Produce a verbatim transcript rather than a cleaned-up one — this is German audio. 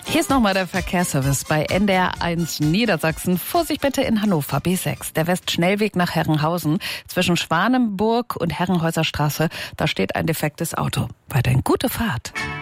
Hier ist nochmal der Verkehrsservice bei N D R eins Niedersachsen. Vorsicht bitte in Hannover, B sechs. Der Westschnellweg nach Herrenhausen zwischen Schwanenburg und Herrenhäuser Straße. Da steht ein defektes Auto. Weiterhin gute Fahrt.